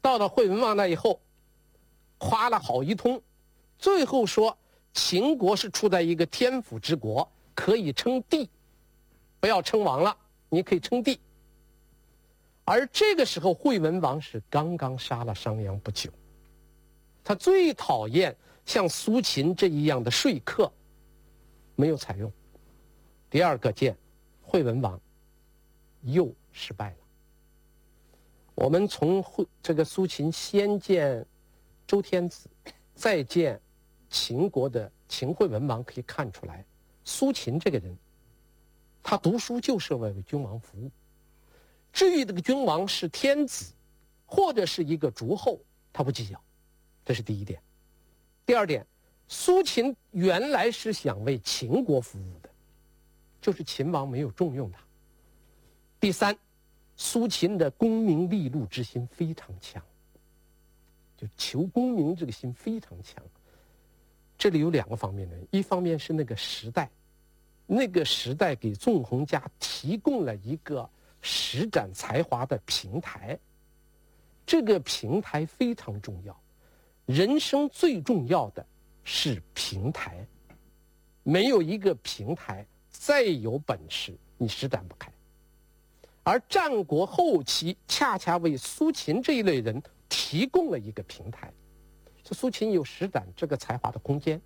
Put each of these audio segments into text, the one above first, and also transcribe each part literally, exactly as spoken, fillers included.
到了惠文王那以后，夸了好一通，最后说秦国是处在一个天府之国，可以称帝，不要称王了，你可以称帝。而这个时候惠文王是刚刚杀了商鞅不久，他最讨厌像苏秦这一样的说客，没有采用。第二个剑，惠文王又失败了。我们从这个苏秦先见周天子，再见秦国的秦惠文王，可以看出来，苏秦这个人，他读书就是为为君王服务。至于这个君王是天子，或者是一个诸侯，他不计较，这是第一点。第二点，苏秦原来是想为秦国服务的，就是秦王没有重用他。第三，苏秦的功名利禄之心非常强，就求功名这个心非常强。这里有两个方面的，一方面是那个时代，那个时代给纵横家提供了一个施展才华的平台，这个平台非常重要。人生最重要的是平台，没有一个平台，再有本事你施展不开。而战国后期恰恰为苏秦这一类人提供了一个平台，就苏秦有施展这个才华的空间。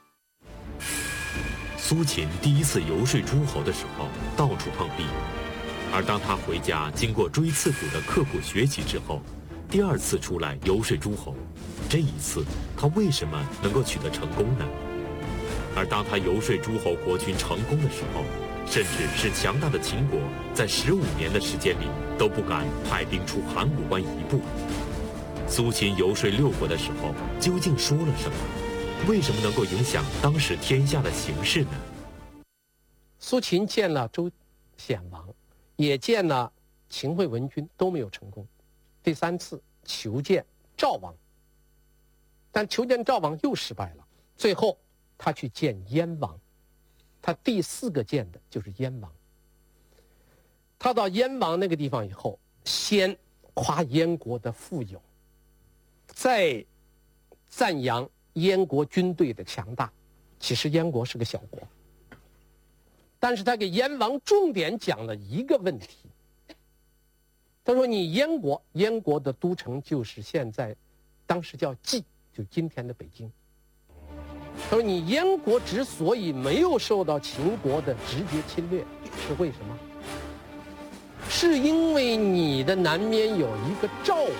苏秦第一次游说诸侯的时候，到处碰壁。而当他回家经过锥刺股的刻苦学习之后，第二次出来游说诸侯，这一次他为什么能够取得成功呢？而当他游说诸侯国君成功的时候，甚至是强大的秦国在十五年的时间里都不敢派兵出函谷关一步。苏秦游说六国的时候究竟说了什么？为什么能够影响当时天下的形势呢？ 苏秦见了周显王，也见了秦惠文君，都没有成功。第三次求见赵王，但求见赵王又失败了。最后他去见燕王，他第四个见的就是燕王。他到燕王那个地方以后，先夸燕国的富有，再赞扬燕国军队的强大。其实燕国是个小国，但是他给燕王重点讲了一个问题。他说你燕国，燕国的都城就是现在当时叫蓟，就今天的北京。他说你燕国之所以没有受到秦国的直接侵略，是为什么？是因为你的南面有一个赵国，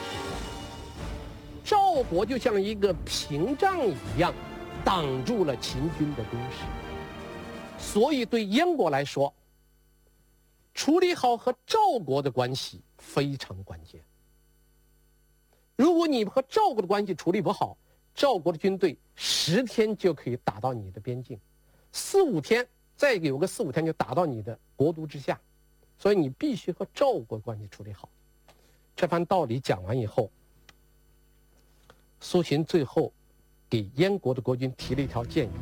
赵国就像一个屏障一样挡住了秦军的攻势。所以对燕国来说，处理好和赵国的关系非常关键。如果你和赵国的关系处理不好，赵国的军队十天就可以打到你的边境，四五天再有个四五天就打到你的国都之下。所以你必须和赵国关系处理好。这番道理讲完以后，苏秦最后给燕国的国君提了一条建议：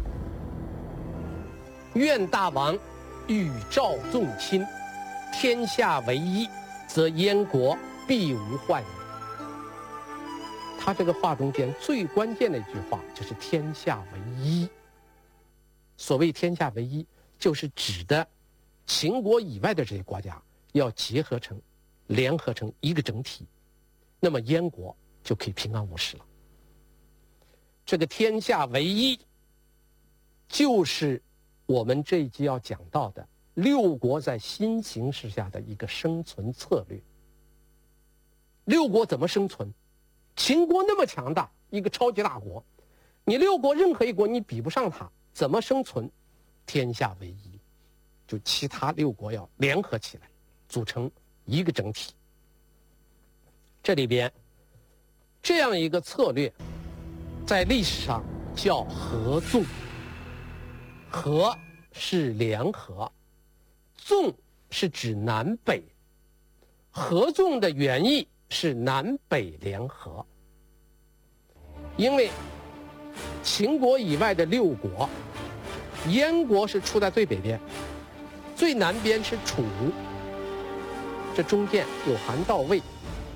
愿大王与赵纵亲，天下为一，则燕国必无患矣。他这个话中间最关键的一句话就是天下为一。所谓天下为一，就是指的秦国以外的这些国家要结合成、联合成一个整体，那么燕国就可以平安无事了。这个天下为一，就是我们这一集要讲到的六国在新形势下的一个生存策略。六国怎么生存？秦国那么强大，一个超级大国，你六国任何一国你比不上它，怎么生存？天下为一，就其他六国要联合起来，组成一个整体。这里边这样一个策略，在历史上叫合纵。合是联合，纵是指南北。合纵的原意是南北联合。因为秦国以外的六国，燕国是处在最北边，最南边是楚，这中间有韩赵魏，